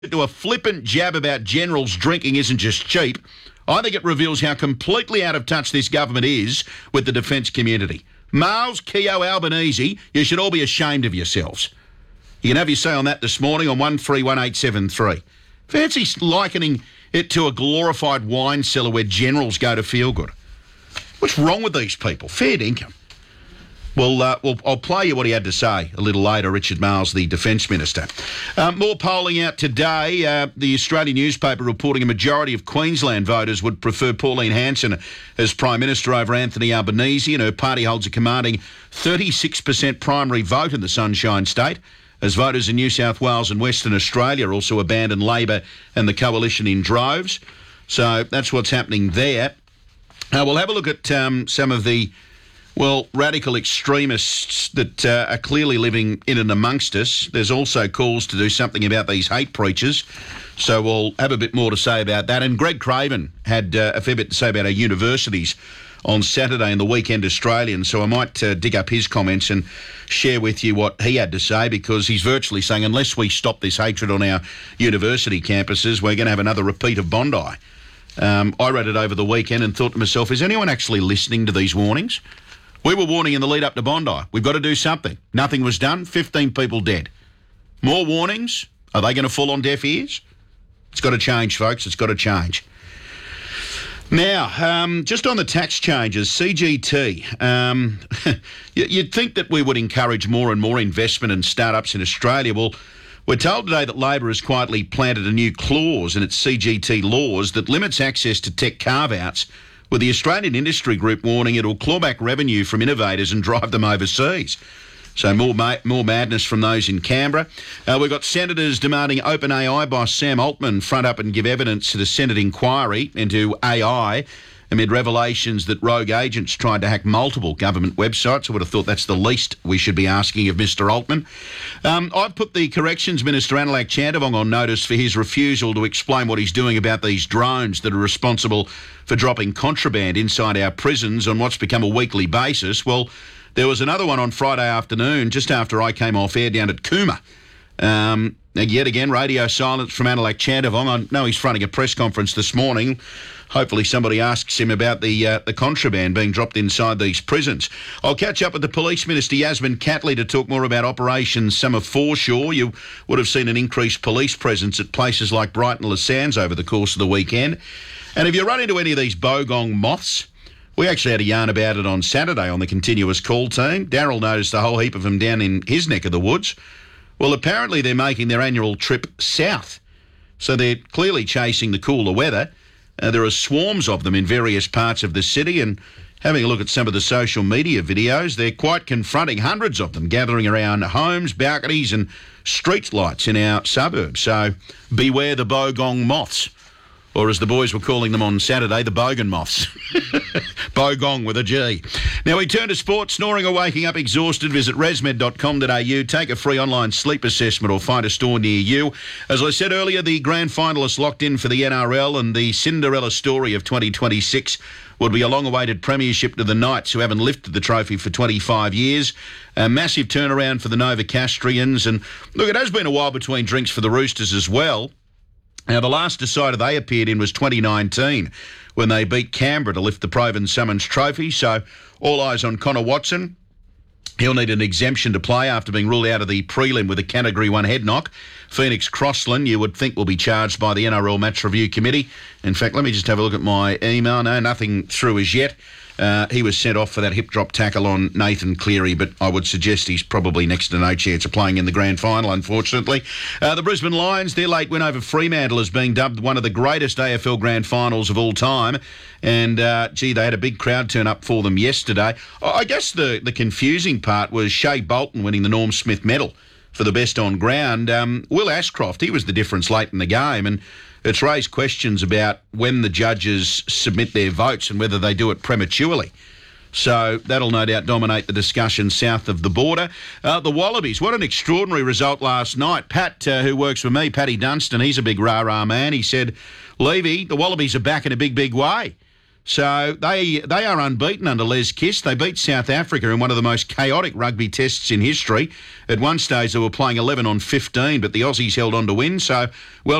To a flippant jab about generals drinking isn't just cheap, I think it reveals how completely out of touch this government is with the defence community. Miles, Keogh, Albanese, you should all be ashamed of yourselves. You can have your say on that this morning on 131873. Fancy likening it to a glorified wine cellar where generals go to feel good. What's wrong with these people? Fair dinkum. Well, I'll play you what he had to say a little later, Richard Marles, the Defence Minister. More polling out today. The Australian newspaper reporting a majority of Queensland voters would prefer Pauline Hanson as Prime Minister over Anthony Albanese, and her party holds a commanding 36% primary vote in the Sunshine State, as voters in New South Wales and Western Australia also abandoned Labor and the Coalition in droves. So that's what's happening there. We'll have a look at some of the radical extremists that are clearly living in and amongst us. There's also calls to do something about these hate preachers. So we'll have a bit more to say about that. And Greg Craven had a fair bit to say about our universities on Saturday in the Weekend Australian. So I might dig up his comments and share with you what he had to say, because he's virtually saying unless we stop this hatred on our university campuses, we're going to have another repeat of Bondi. I read it over the weekend and thought to myself, is anyone actually listening to these warnings? We were warning in the lead up to Bondi. We've got to do something. Nothing was done. 15 people dead. More warnings. Are they going to fall on deaf ears? It's got to change, folks. It's got to change. Now, just on the tax changes, CGT, you'd think that we would encourage more and more investment in startups in Australia. Well, we're told today that Labor has quietly planted a new clause in its CGT laws that limits access to tech carve-outs, with the Australian Industry Group warning it'll claw back revenue from innovators and drive them overseas. So more madness from those in Canberra. We've got senators demanding OpenAI boss Sam Altman front up and give evidence to the Senate inquiry into AI amid revelations that rogue agents tried to hack multiple government websites. I would have thought that's the least we should be asking of Mr Altman. I've put the Corrections Minister Anilak Chandavong on notice for his refusal to explain what he's doing about these drones that are responsible for dropping contraband inside our prisons on what's become a weekly basis. Well, there was another one on Friday afternoon, just after I came off air down at Cooma. Yet again, radio silence from Anilak Chandavong. I know he's fronting a press conference this morning. Hopefully somebody asks him about the contraband being dropped inside these prisons. I'll catch up with the Police Minister, Yasmin Catley, to talk more about Operation Summer Foreshore. You would have seen an increased police presence at places like Brighton Les Sands over the course of the weekend. And if you run into any of these bogong moths, we actually had a yarn about it on Saturday on the Continuous Call team. Daryl noticed a whole heap of them down in his neck of the woods. Well, apparently they're making their annual trip south. So they're clearly chasing the cooler weather. There are swarms of them in various parts of the city, and having a look at some of the social media videos, they're quite confronting. Hundreds of them gathering around homes, balconies and street lights in our suburbs. So beware the bogong moths. Or as the boys were calling them on Saturday, the bogan moths. Bogong with a G. Now we turn to sport. Snoring or waking up exhausted, visit resmed.com.au. Take a free online sleep assessment or find a store near you. As I said earlier, the grand finalists locked in for the NRL, and the Cinderella story of 2026 would be a long-awaited premiership to the Knights, who haven't lifted the trophy for 25 years. A massive turnaround for the Novocastrians. And look, it has been a while between drinks for the Roosters as well. Now, the last decider they appeared in was 2019, when they beat Canberra to lift the Provan Summons Trophy. So all eyes on Connor Watson. He'll need an exemption to play after being ruled out of the prelim with a Category 1 head knock. Phoenix Crossland, you would think, will be charged by the NRL Match Review Committee. In fact, let me just have a look at my email. No, nothing through as yet. He was sent off for that hip drop tackle on Nathan Cleary, but I would suggest he's probably next to no chance of playing in the grand final, unfortunately. The Brisbane Lions, their late win over Fremantle is being dubbed one of the greatest AFL grand finals of all time. And, they had a big crowd turn up for them yesterday. I guess the confusing part was Shea Bolton winning the Norm Smith medal for the best on ground. Will Ashcroft, he was the difference late in the game, and it's raised questions about when the judges submit their votes and whether they do it prematurely. So that'll no doubt dominate the discussion south of the border. The Wallabies, what an extraordinary result last night. Pat, who works for me, Paddy Dunstan, he's a big rah-rah man. He said, Levy, the Wallabies are back in a big, big way. So they are unbeaten under Les Kiss. They beat South Africa in one of the most chaotic rugby tests in history. At one stage, they were playing 11 on 15, but the Aussies held on to win. So, well